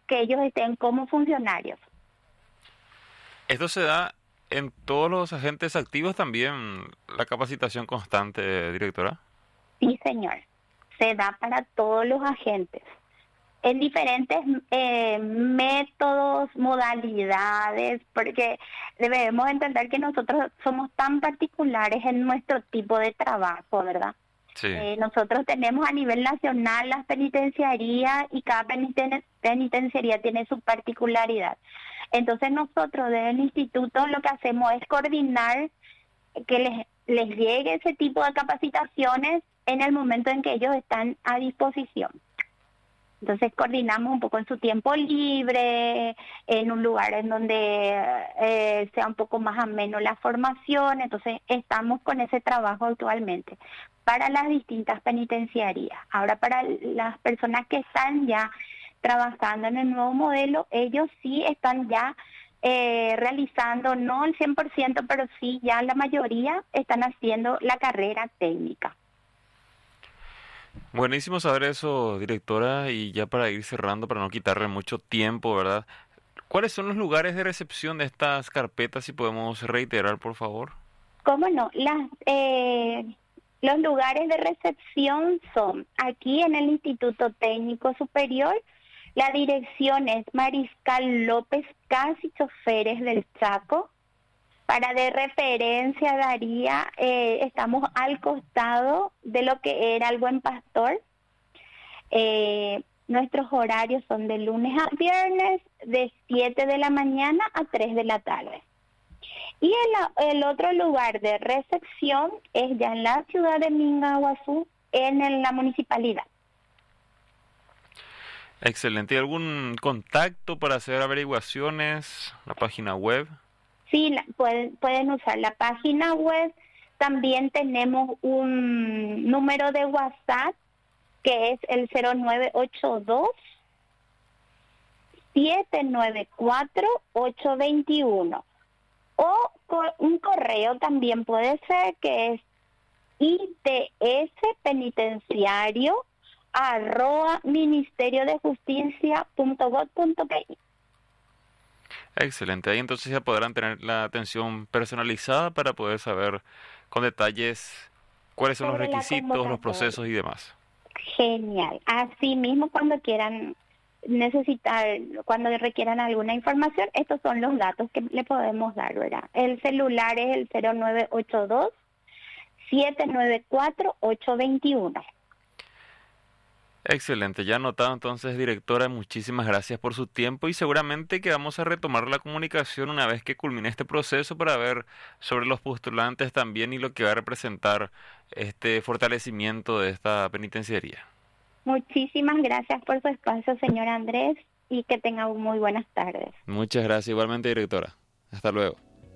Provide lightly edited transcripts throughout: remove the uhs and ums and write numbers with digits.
que ellos estén como funcionarios. Esto se da en todos los agentes activos también, la capacitación constante, directora. Sí, señor. Se da para todos los agentes en diferentes métodos, modalidades, porque debemos entender que nosotros somos tan particulares en nuestro tipo de trabajo, ¿verdad? Sí. Nosotros tenemos a nivel nacional las penitenciarías y cada penitenciaría tiene su particularidad. Entonces nosotros desde el instituto lo que hacemos es coordinar que les llegue ese tipo de capacitaciones en el momento en que ellos están a disposición. Entonces coordinamos un poco en su tiempo libre, en un lugar en donde sea un poco más ameno la formación. Entonces estamos con ese trabajo actualmente para las distintas penitenciarías. Ahora para las personas que están ya trabajando en el nuevo modelo, ellos sí están ya realizando, no el 100%, pero sí ya la mayoría están haciendo la carrera técnica. Buenísimo saber eso, directora, y ya para ir cerrando, para no quitarle mucho tiempo, ¿verdad? ¿Cuáles son los lugares de recepción de estas carpetas, si podemos reiterar, por favor? ¿Cómo no? Los lugares de recepción son aquí en el Instituto Técnico Superior. La dirección es Mariscal López Casi Choferes del Chaco. Para de referencia daría, estamos al costado de lo que era el Buen Pastor. Nuestros horarios son de lunes a viernes, de 7 de la mañana a 3 de la tarde. Y el otro lugar de recepción es ya en la ciudad de Mingaguazú, en la municipalidad. Excelente. ¿Y algún contacto para hacer averiguaciones? ¿La página web? Sí, pueden usar la página web. También tenemos un número de WhatsApp que es el 0982 794 821. O un correo también puede ser, que es itspenitenciario@ministeriodejusticia.gov.pi. Excelente. Ahí entonces ya podrán tener la atención personalizada para poder saber con detalles cuáles son los Sobre la requisitos, los convocatoria. procesos y demás. Genial. Así mismo cuando quieran cuando requieran alguna información, estos son los datos que le podemos dar, ¿verdad? El celular es el 0982 794 821. Excelente, ya anotado entonces, directora, muchísimas gracias por su tiempo y seguramente que vamos a retomar la comunicación una vez que culmine este proceso para ver sobre los postulantes también y lo que va a representar este fortalecimiento de esta penitenciaría. Muchísimas gracias por su espacio, señor Andrés, y que tenga muy buenas tardes. Muchas gracias igualmente, directora. Hasta luego.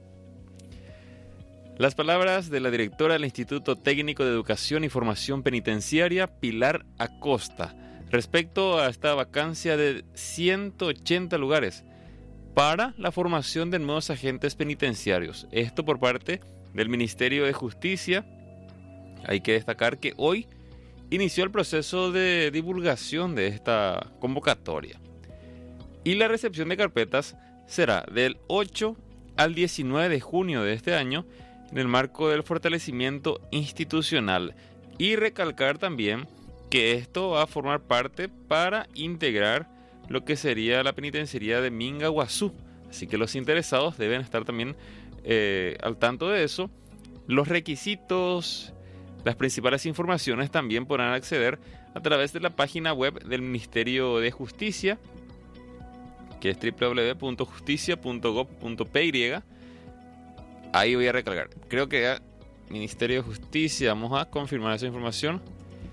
Las palabras de la directora del Instituto Técnico de Educación y Formación Penitenciaria, Pilar Acosta, respecto a esta vacancia de 180 lugares para la formación de nuevos agentes penitenciarios. Esto por parte del Ministerio de Justicia. Hay que destacar que hoy inició el proceso de divulgación de esta convocatoria. Y la recepción de carpetas será del 8 al 19 de junio de este año, en el marco del fortalecimiento institucional, y recalcar también que esto va a formar parte para integrar lo que sería la penitenciaría de Mingaguazú, así que los interesados deben estar también al tanto de eso. Los requisitos, las principales informaciones también podrán acceder a través de la página web del Ministerio de Justicia, que es www.justicia.gov.py. Ahí voy a recalcar. Creo que ya Ministerio de Justicia, vamos a confirmar esa información.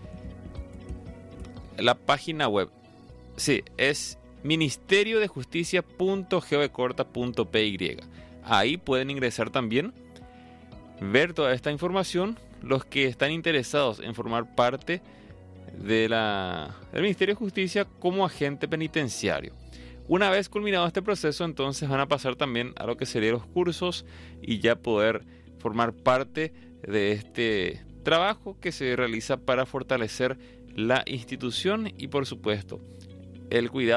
La página web, sí, es ministeriodejusticia.gov.py. Ahí pueden ingresar también, ver toda esta información, los que están interesados en formar parte del Ministerio de Justicia como agente penitenciario. Una vez culminado este proceso, entonces van a pasar también a lo que serían los cursos y ya poder formar parte de este trabajo que se realiza para fortalecer la institución y, por supuesto, el cuidado